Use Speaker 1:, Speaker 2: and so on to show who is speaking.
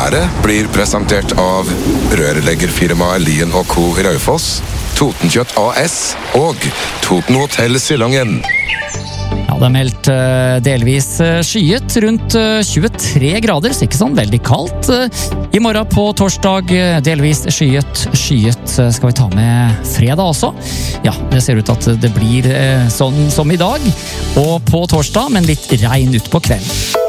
Speaker 1: Været blir presentert av rørleggerfirmaet Lien & Co. Raufoss, Totenkjøtt AS og Toten Hotel Silongen.
Speaker 2: Ja, det er meldt delvis skyet, rundt 23 grader, så ikke sånn veldig kaldt. I morgen på torsdag delvis skyet skal vi ta med fredag også. Ja, det ser ut at det blir sånn som i dag, og på torsdag, men litt regn ut på kvelden.